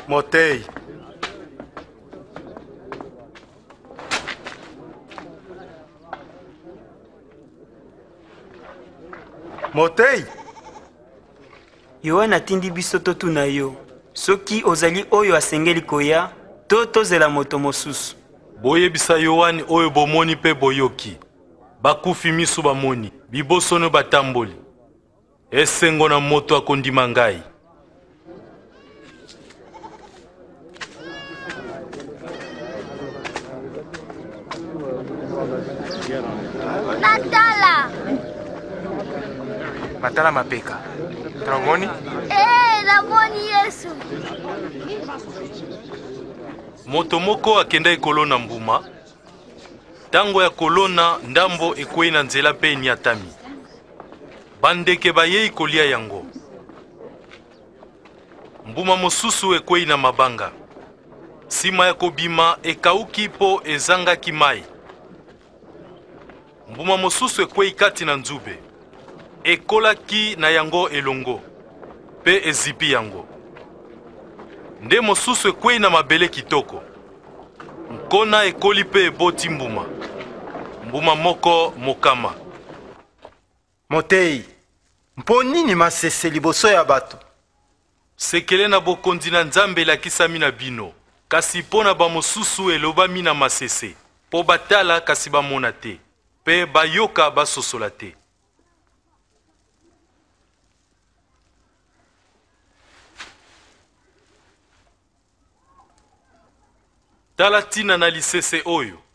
Motei. Motei. Yohana atindi biso totuna yo. Soki ozali oyo asengeli koya, to tozela moto mosusu. Boyebisa Yohani oyo bomoni pe boyoki. Bakufi misu bamoni, bibosono batamboli. Esengo na moto akondima ngai. Matala mapeka. Tramoni? Namoni Yesu. Moto moko akenda ekolona mbuma. Tango ya kolona ndambo ekwei na nzela pe niatami. Bandeke bayei kolia yango. Mbuma mosusu ekwei na mabanga. Sima ya kobima ekauki po ezangaki mai. Mbuma mosusu ekwei kati na nzube. Ekolaki na yango elongo. Pe ezipi yango. Nde mosusu ekwei na mabele kitoko. Nkona ekoli pe eboti mbuma. Mbuma moko mokama. Motei. Mpo nini masese liboso ya bato? Sekele na bokonzi na Nzambe elakisami na bino. Kasi po na bamosusu elobami na masese. Po batala kasi bamona te. Pe bayoka basosola te. Tala tina na lisese oyo.